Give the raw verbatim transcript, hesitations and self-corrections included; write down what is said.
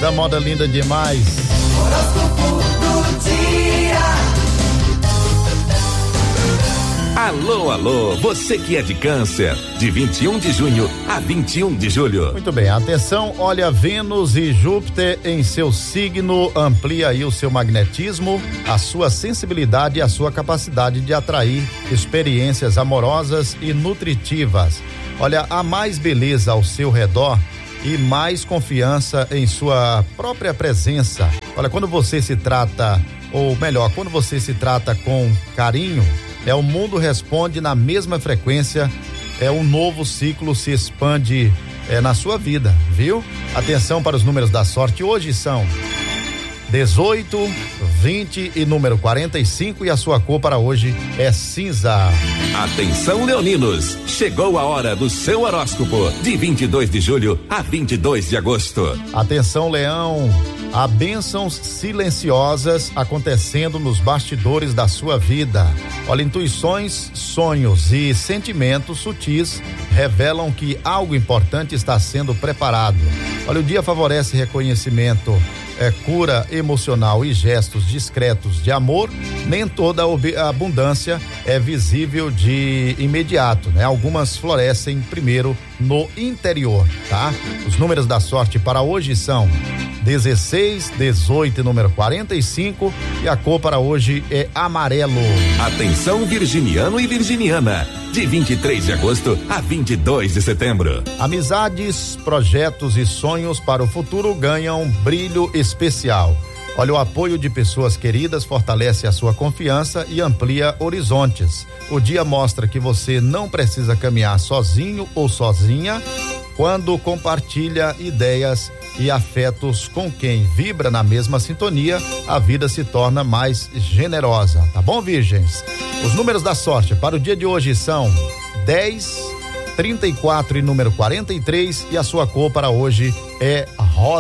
linda, moda linda demais. Horóscopo do dia. Alô, alô, você que é de Câncer, de vinte e um de junho a vinte e um de julho. Muito bem, atenção, olha, Vênus e Júpiter em seu signo amplia aí o seu magnetismo, a sua sensibilidade e a sua capacidade de atrair experiências amorosas e nutritivas. Olha, há mais beleza ao seu redor e mais confiança em sua própria presença. Olha, quando você se trata, ou melhor, quando você se trata com carinho, é o mundo responde na mesma frequência, é um novo ciclo se expande é, na sua vida, viu? Atenção para os números da sorte, hoje são dezoito, vinte e número quarenta e cinco, e a sua cor para hoje é cinza. Atenção, leoninos, chegou a hora do seu horóscopo, de vinte e dois de julho a vinte e dois de agosto. Atenção, Leão, há bênçãos silenciosas acontecendo nos bastidores da sua vida. Olha, intuições, sonhos e sentimentos sutis revelam que algo importante está sendo preparado. Olha, o dia favorece reconhecimento, é, cura emocional e gestos discretos de amor. Nem toda a abundância é visível de imediato, né? Algumas florescem primeiro no interior, tá? Os números da sorte para hoje são dezesseis, dezoito e número quarenta e cinco, e a cor para hoje é amarelo. Atenção, virginiano e virginiana, de vinte e três de agosto a vinte e dois de setembro. Amizades, projetos e sonhos para o futuro ganham brilho especial. Olha, o apoio de pessoas queridas fortalece a sua confiança e amplia horizontes. O dia mostra que você não precisa caminhar sozinho ou sozinha quando compartilha ideias e afetos com quem vibra na mesma sintonia. A vida se torna mais generosa, tá bom, virgens? Os números da sorte para o dia de hoje são dez, trinta e quatro e número quarenta e três, e a sua cor para hoje é rosa.